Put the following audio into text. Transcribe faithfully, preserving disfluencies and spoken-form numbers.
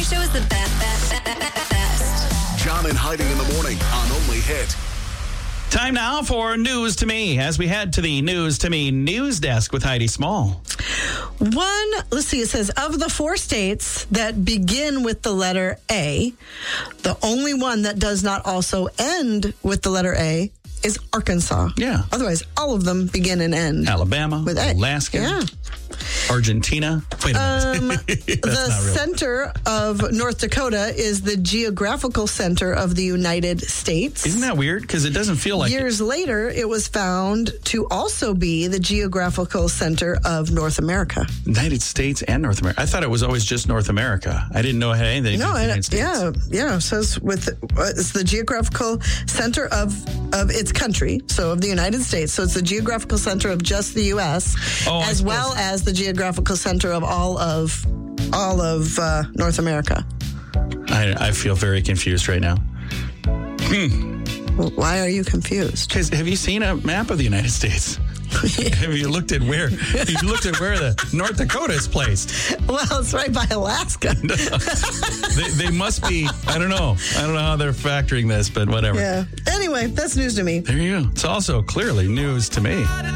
Show is the best, best, best, best. John and Heidi in the morning on Only Hit. Time now for News to Me as we head to the News to Me news desk with Heidi Small. One, let's see, it says, of the four states that begin with the letter A, the only one that does not also end with the letter A is Arkansas. Yeah. Otherwise, all of them begin and end. Alabama, with A. Alaska, Yeah. Argentina. Wait a minute. Um, the center of North Dakota is the geographical center of the United States. Isn't that weird? Because it doesn't feel like Years it. later, it was found to also be the geographical center of North America. United States and North America. I thought it was always just North America. I didn't know it had anything to do No, with the it, United States. yeah, yeah. It says with uh, it's the geographical center of of its country, so of the United States. So it's the geographical center of just the U S, Oh, I as suppose. well as the geographical center of all of all of uh, North America. I, I feel very confused right now. Well, why are you confused? Because have you seen a map of the United States? Have you looked at where? Have you looked at where the North Dakota is placed? Well, it's right by Alaska. they, they must be. I don't know. I don't know how they're factoring this, but whatever. Yeah. Anyway, that's news to me. There you go. It's also clearly news to me.